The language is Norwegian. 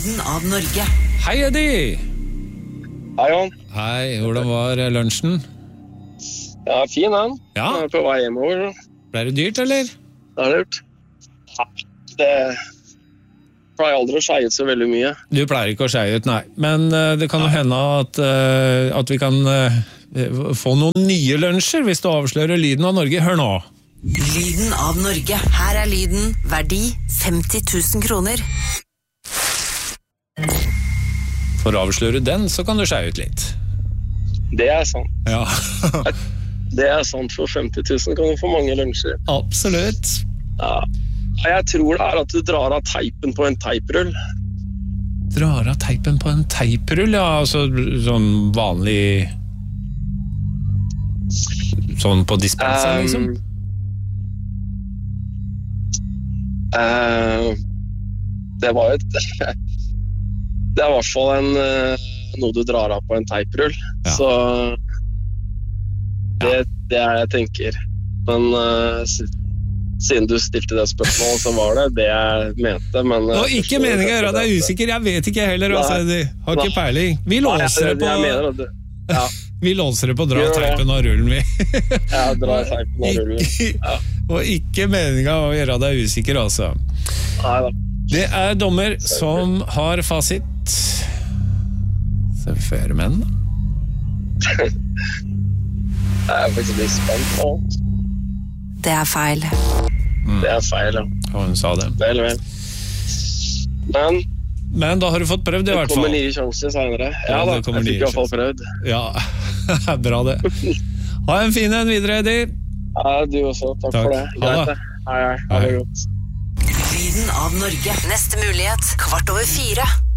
Lyden av Norge. Hei, Eddie! Hei, Jan. Hei, hvordan var lunsjen? Ja, fin, han. Ja. Jeg er på vei hjemover. Ble det dyrt, eller? Det har det gjort. Det pleier aldri å skeie ut så veldig mye. Du pleier ikke å skeie ut, nei. Men det kan jo hende at vi kan få noen nye lunsjer hvis du avslører Lyden av Norge. Hør nå. Lyden av Norge. Her er lyden. Verdi 50 000 kroner. For å avsløre den, så kan du skeie ut litt. Det er sant. Ja. Det er sant. For 50 000 kan du få mange lunsjer. Absolutt. Ja. Jeg tror det er at du drar av teipen på en teiprull. Drar av teipen på en teiprull, ja, altså sånn vanlig sånn på dispenser, liksom? Det var jo det er i hvert fall noe du drar av på en teiprull. Ja. Så det er det jeg tenker. Men siden du stilte det spørsmålet, så var det jeg mente. Men, og ikke meningen å gjøre deg usikker, jeg vet ikke heller, altså, jeg har ikke peiling. Vi låser det på... Ja. Vi låser det på dra teipen av rullen, vi. Ja, dra teipen av rullen. Ja. Og ikke meningen å gjøre deg usikker, altså. Neida. Det er dommer som har fasit. Så vi får gjøre med den. Jeg er faktisk litt spent på. Det er feil. Det er feil, ja. Og hun sa det. Vel. Men da har du fått prøvd det, i hvert fall. Det kommer nye sjanser senere. Ja da, jeg fikk i hvert fall prøvd. Ja, bra det. Ha en fin en videre, Eddie. Ja, du også. Takk for det. Greit det. Hei. Ha det godt. Lyden av Norge. Neste mulighet, 3:15.